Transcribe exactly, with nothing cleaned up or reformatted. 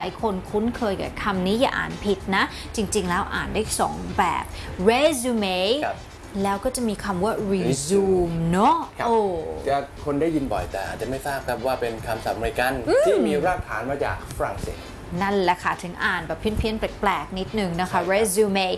หลายคนคุ้นเคยกับคำนี้อย่าอ่านผิดนะจริงๆแล้วอ่านได้สองแบบ resume แล้วก็จะมีคำว่า resume เนาะโอ้จะคนได้ยินบ่อยแต่อาจจะไม่ทราบครับว่าเป็นคำศัพท์อเมริกันที่มีรากฐานมาจากฝรั่งเศสนั่นแหละค่ะถึงอ่านแบบเพี้ยนๆแปลกๆนิดนึงนะคะ resume